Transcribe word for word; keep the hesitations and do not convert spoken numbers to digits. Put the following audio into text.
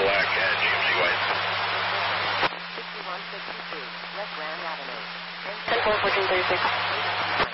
black uh, G M C white. sixty-one sixty-two, West Grand Avenue. ten four, fourteen thirty-six.